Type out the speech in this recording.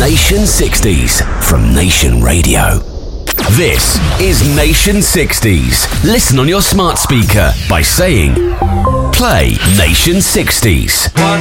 Nation 60s from Nation Radio. This is Nation 60s. Listen on your smart speaker by saying, play Nation 60s. 1,